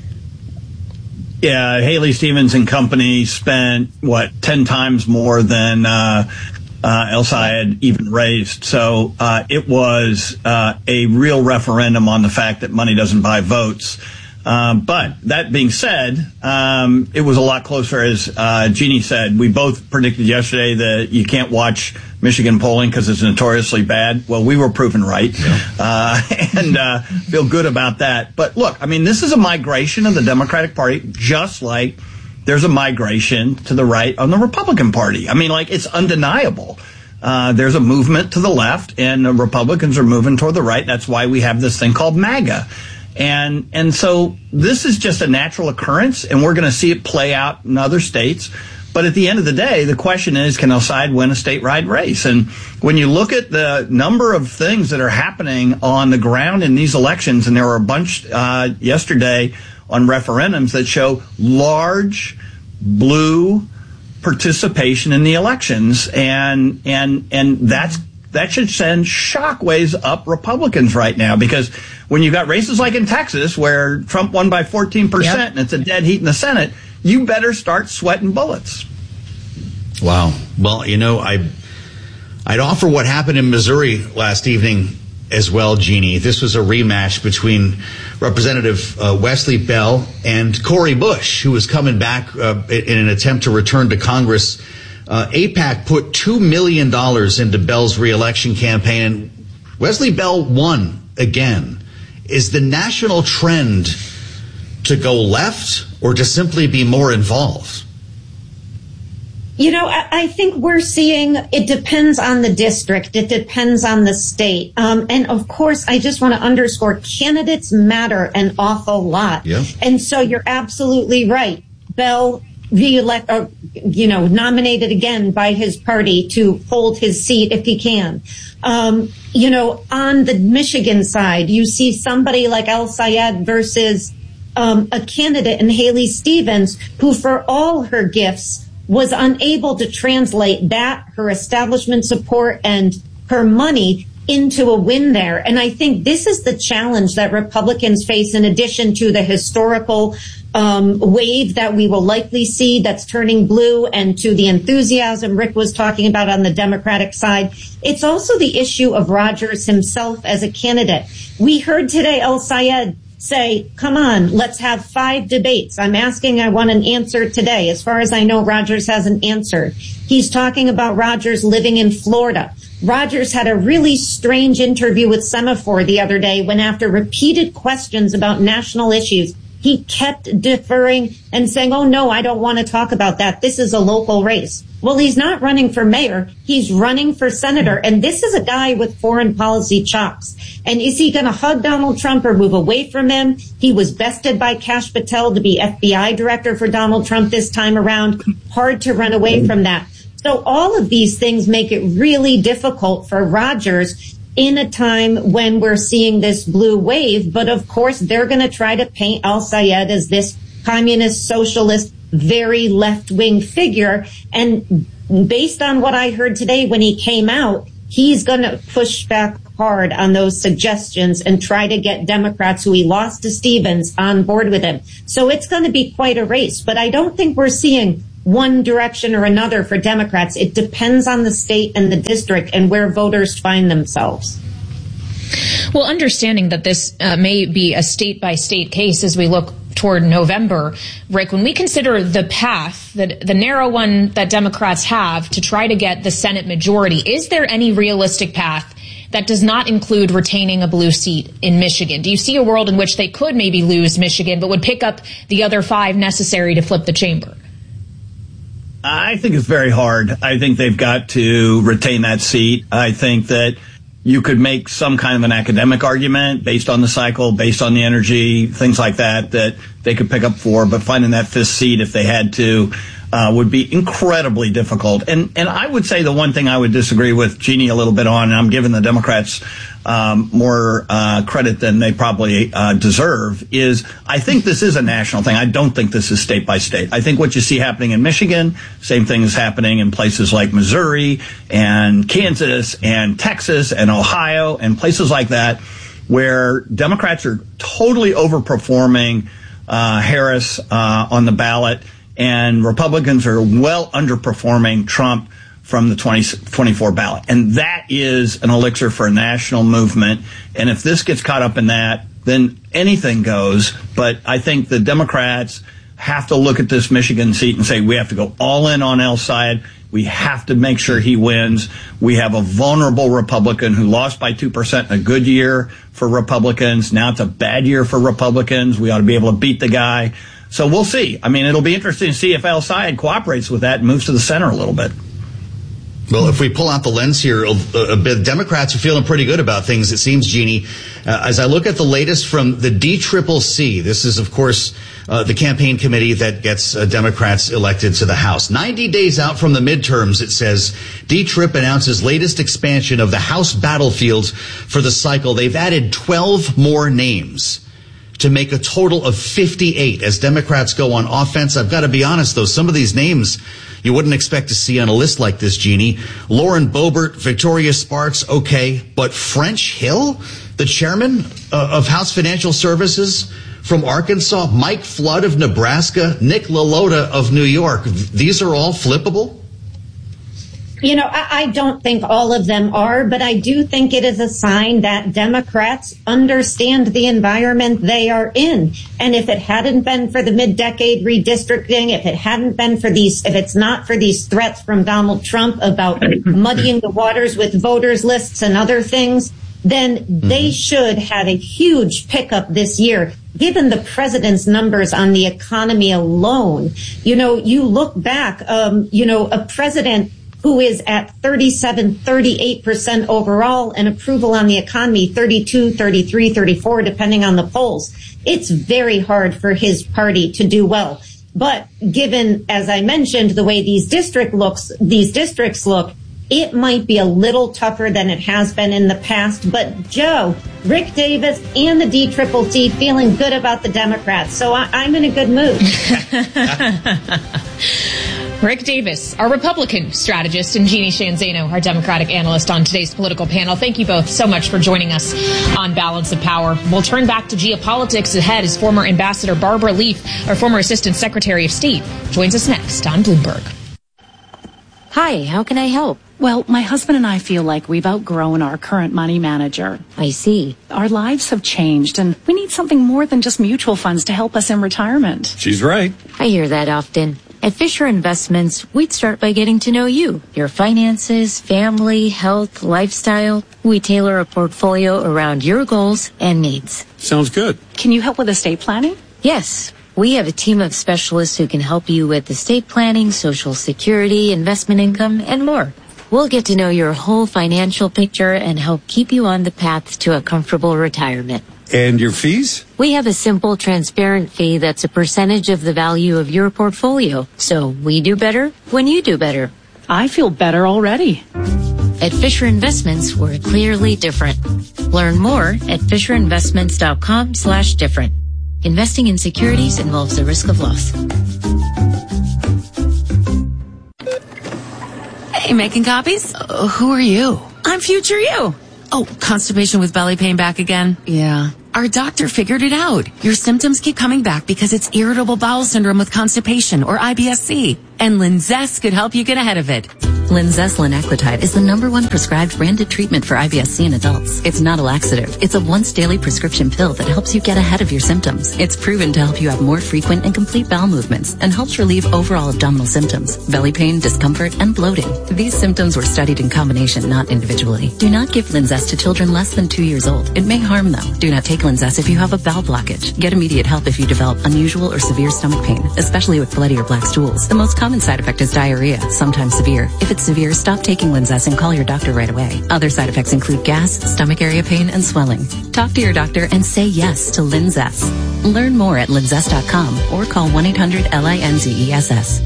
Yeah, Haley Stevens and company spent, 10 times more than El-Sayed even raised. So it was a real referendum on the fact that money doesn't buy votes. But that being said, it was a lot closer, as Jeannie said. We both predicted yesterday that you can't watch Michigan polling because it's notoriously bad. Well, we were proven right, and feel good about that. But look, I mean, this is a migration of the Democratic Party, just like there's a migration to the right on the Republican Party. I mean, like, it's undeniable. There's a movement to the left, and the Republicans are moving toward the right. That's why we have this thing called MAGA. And so this is just a natural occurrence, and we're going to see it play out in other states. But at the end of the day, the question is, can El-Sayed win a statewide race? And when you look at the number of things that are happening on the ground in these elections, and there were a bunch yesterday on referendums that show large blue participation in the elections, and that should send shockwaves up Republicans right now, because when you've got races like in Texas where Trump won by 14% and it's a dead heat in the Senate, you better start sweating bullets. Wow. Well, you know, I'd offer what happened in Missouri last evening as well, Jeannie. This was a rematch between Representative Wesley Bell and Cori Bush, who was coming back in an attempt to return to Congress. AIPAC put $2 million into Bell's reelection campaign, and Wesley Bell won again. Is the national trend to go left or to simply be more involved? You know, I think we're seeing, it depends on the district. It depends on the state. And of course, I just want to underscore, candidates matter an awful lot. Yeah. And so you're absolutely right. Bell nominated again by his party to hold his seat if he can. You know, on the Michigan side, you see somebody like El-Sayed versus a candidate in Haley Stevens, who for all her gifts was unable to translate that, her establishment support and her money, into a win there. And I think this is the challenge that Republicans face, in addition to the historical wave that we will likely see that's turning blue, and to the enthusiasm Rick was talking about on the Democratic side. It's also the issue of Rogers himself as a candidate. We heard today El Sayed say, come on, let's have 5 debates. I want an answer today. As far as I know, Rogers hasn't answered. He's talking about Rogers living in Florida. Rogers had a really strange interview with Semaphore the other day when, after repeated questions about national issues, he kept deferring and saying, oh, no, I don't want to talk about that. This is a local race. Well, he's not running for mayor. He's running for senator. And this is a guy with foreign policy chops. And is he going to hug Donald Trump or move away from him? He was bested by Kash Patel to be FBI director for Donald Trump this time around. Hard to run away from that. So all of these things make it really difficult for Rogers in a time when we're seeing this blue wave. But of course, they're going to try to paint Al Sayed as this communist, socialist, very left-wing figure. And based on what I heard today when he came out, he's going to push back hard on those suggestions and try to get Democrats who he lost to Stevens on board with him. So it's going to be quite a race. But I don't think we're seeing one direction or another for Democrats. It depends on the state and the district and where voters find themselves. Well, understanding that this may be a state-by-state case as we look toward November, Rick, when we consider the path, the narrow one that Democrats have to try to get the Senate majority, is there any realistic path that does not include retaining a blue seat in Michigan? Do you see a world in which they could maybe lose Michigan but would pick up the other 5 necessary to flip the chamber? I think it's very hard. I think they've got to retain that seat. I think that you could make some kind of an academic argument based on the cycle, based on the energy, things like that, that they could pick up 4. But finding that 5th seat, if they had to, would be incredibly difficult. And I would say the one thing I would disagree with Jeannie a little bit on, and I'm giving the Democrats more credit than they probably deserve, is I think this is a national thing. I don't think this is state by state. I think what you see happening in Michigan, same thing is happening in places like Missouri and Kansas and Texas and Ohio and places like that, where Democrats are totally overperforming Harris on the ballot, and Republicans are well underperforming Trump from the 2024 ballot. And that is an elixir for a national movement. And if this gets caught up in that, then anything goes. But I think the Democrats have to look at this Michigan seat and say, we have to go all in on El Sayed. We have to make sure he wins. We have a vulnerable Republican who lost by 2% in a good year for Republicans. Now it's a bad year for Republicans. We ought to be able to beat the guy. So we'll see. I mean, it'll be interesting to see if El Sayed cooperates with that and moves to the center a little bit. Well, if we pull out the lens here a bit, Democrats are feeling pretty good about things, it seems, Jeannie. As I look at the latest from the DCCC, this is, of course, the campaign committee that gets Democrats elected to the House. 90 days out from the midterms, it says, DTRIP announces latest expansion of the House battlefields for the cycle. They've added 12 more names to make a total of 58 as Democrats go on offense. I've got to be honest, though, some of these names you wouldn't expect to see on a list like this, Jeannie. Lauren Boebert, Victoria Sparks, okay. But French Hill, the chairman of House Financial Services from Arkansas, Mike Flood of Nebraska, Nick LaLota of New York, these are all flippable? You know, I don't think all of them are, but I do think it is a sign that Democrats understand the environment they are in. And if it hadn't been for the mid-decade redistricting, if it's not for these threats from Donald Trump about muddying the waters with voters lists and other things, then they should have a huge pickup this year. Given the president's numbers on the economy alone, you know, you look back, a president who is at 38% overall, and approval on the economy, 32, 33, 34, depending on the polls. It's very hard for his party to do well. But given, as I mentioned, the way these districts look, it might be a little tougher than it has been in the past. But Joe, Rick Davis, and the DCCC feeling good about the Democrats. So I'm in a good mood. Rick Davis, our Republican strategist, and Jeannie Shanzano, our Democratic analyst on today's political panel. Thank you both so much for joining us on Balance of Power. We'll turn back to geopolitics ahead as former Ambassador Barbara Leaf, our former Assistant Secretary of State, joins us next on Bloomberg. Hi, how can I help? Well, my husband and I feel like we've outgrown our current money manager. I see. Our lives have changed, and we need something more than just mutual funds to help us in retirement. She's right. I hear that often. At Fisher Investments, we'd start by getting to know you, your finances, family, health, lifestyle. We tailor a portfolio around your goals and needs. Sounds good. Can you help with estate planning? Yes. We have a team of specialists who can help you with estate planning, Social Security, investment income, and more. We'll get to know your whole financial picture and help keep you on the path to a comfortable retirement. And your fees? We have a simple, transparent fee that's a percentage of the value of your portfolio. So we do better when you do better. I feel better already. At Fisher Investments, we're clearly different. Learn more at FisherInvestments.com/different. Investing in securities involves the risk of loss. Hey, making copies? Who are you? I'm future you. Oh, constipation with belly pain back again? Yeah. Our doctor figured it out. Your symptoms keep coming back because it's irritable bowel syndrome with constipation, or IBS-C. And Linzess could help you get ahead of it. Linzess linaclotide is the #1 prescribed branded treatment for IBS-C in adults. It's not a laxative. It's a once-daily prescription pill that helps you get ahead of your symptoms. It's proven to help you have more frequent and complete bowel movements and helps relieve overall abdominal symptoms, belly pain, discomfort, and bloating. These symptoms were studied in combination, not individually. Do not give Linzess to children less than 2 years old. It may harm them. Do not take Linzess if you have a bowel blockage. Get immediate help if you develop unusual or severe stomach pain, especially with bloody or black stools. The most common side effect is diarrhea, sometimes severe. If it's severe, stop taking Linzess and call your doctor right away. Other side effects include gas, stomach area pain, and swelling. Talk to your doctor and say yes to Linzess. Learn more at linzess.com or call 1-800-LINZESS.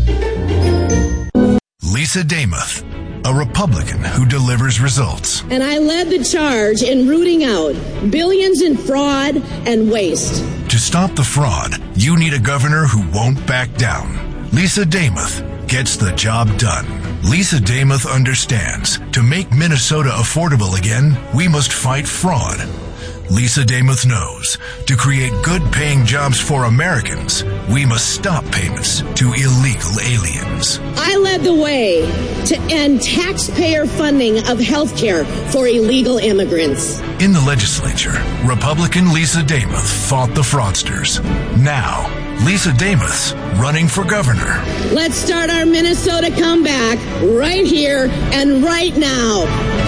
Lisa Damuth, a Republican who delivers results. And I led the charge in rooting out billions in fraud and waste. To stop the fraud, you need a governor who won't back down. Lisa Damuth gets the job done. Lisa Damuth understands to make Minnesota affordable again, we must fight fraud. Lisa Damuth knows to create good-paying jobs for Americans, we must stop payments to illegal aliens. I led the way to end taxpayer funding of health care for illegal immigrants. In the legislature, Republican Lisa Damuth fought the fraudsters. Now, Lisa Damuth's running for governor. Let's start our Minnesota comeback right here and right now.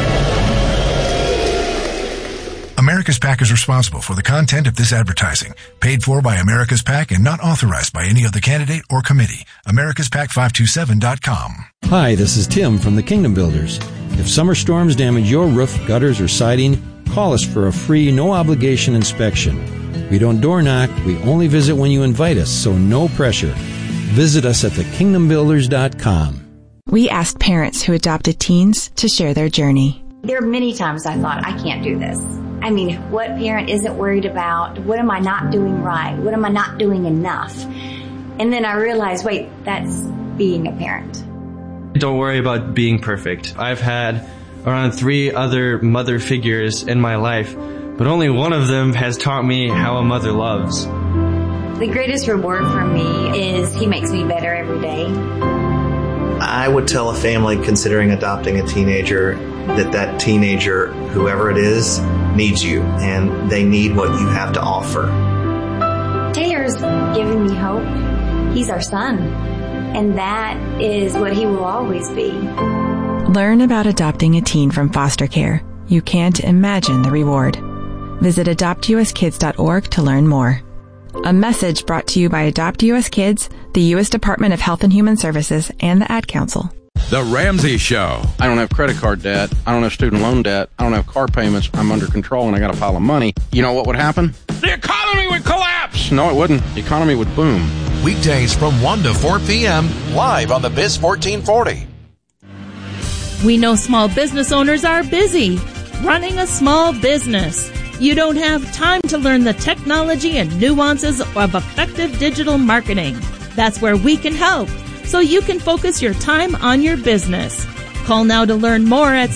America's PAC is responsible for the content of this advertising, paid for by America's PAC and not authorized by any other candidate or committee. AmericasPAC527.com. Hi, this is Tim from the Kingdom Builders. If summer storms damage your roof, gutters, or siding, call us for a free, no-obligation inspection. We don't door knock, we only visit when you invite us, so no pressure. Visit us at thekingdombuilders.com. We asked parents who adopted teens to share their journey. There are many times I thought, I can't do this. I mean, what parent isn't worried about? What am I not doing right? What am I not doing enough? And then I realized, wait, that's being a parent. Don't worry about being perfect. I've had around 3 other mother figures in my life, but only one of them has taught me how a mother loves. The greatest reward for me is he makes me better every day. I would tell a family considering adopting a teenager that teenager, whoever it is, needs you, and they need what you have to offer. Taylor's giving me hope. He's our son, and that is what he will always be. Learn about adopting a teen from foster care. You can't imagine the reward. Visit adoptuskids.org to learn more. A message brought to you by Adopt U.S. Kids, the U.S. Department of Health and Human Services, and the Ad Council. The Ramsey Show. I don't have credit card debt. I don't have student loan debt. I don't have car payments. I'm under control and I got a pile of money. You know what would happen? The economy would collapse. No, it wouldn't. The economy would boom. Weekdays from 1 to 4 p.m. live on the Biz 1440. We know small business owners are busy running a small business. You don't have time to learn the technology and nuances of effective digital marketing. That's where we can help. so you can focus your time on your business. Call now to learn more at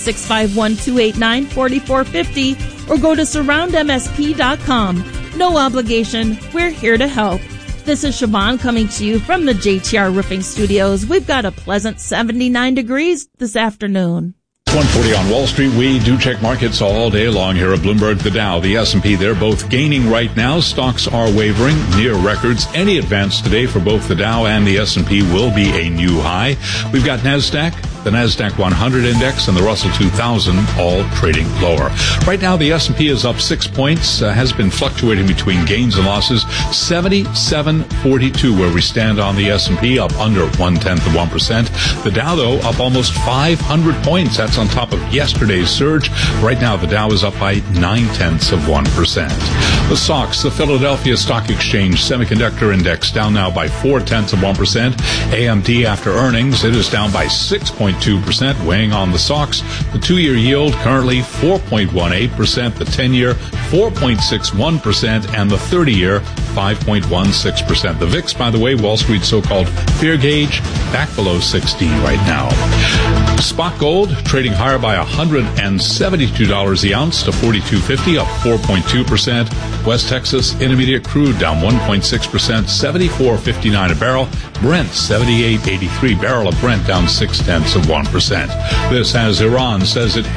651-289-4450 or go to surroundmsp.com. No obligation. We're here to help. This is Siobhan coming to you from the JTR Roofing Studios. We've got a pleasant 79 degrees this afternoon. 140 on Wall Street. We do check markets all day long here at Bloomberg. The Dow, the S&P, they're both gaining right now. Stocks are wavering near records. Any advance today for both the Dow and the S&P will be a new high. We've got NASDAQ, the NASDAQ 100 index, and the Russell 2000 all trading lower. Right now, the S&P is up 6 points, has been fluctuating between gains and losses. 77.42 where we stand on the S&P, up under 0.1%. The Dow, though, up almost 500 points. That's on top of yesterday's surge. Right now, the Dow is up by 0.9%. The SOX, the Philadelphia Stock Exchange Semiconductor Index, down now by 0.4%. AMD, after earnings, it is down by 6.2%, weighing on the SOX. The 2-year yield currently 4.18%, the 10-year 4.61%, and the 30-year 5.16%. The VIX, by the way, Wall Street's so-called fear gauge, back below 60 right now. Spot gold trading higher by $172 the ounce to $42.50, up 4.2%. West Texas Intermediate crude down 1.6%, $74.59 a barrel. Brent $78.83 barrel of Brent down 0.6%. This as Iran says it